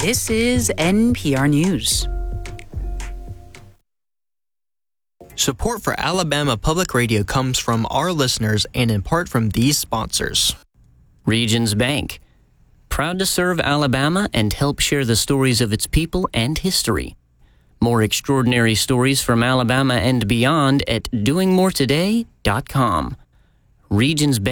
This is NPR News. Support for Alabama Public Radio comes from our listeners and in part from these sponsors. Regions Bank, proud to serve Alabama and help share the stories of its people and history. More extraordinary stories from Alabama and beyond at doingmoretoday.com. Regions Bank.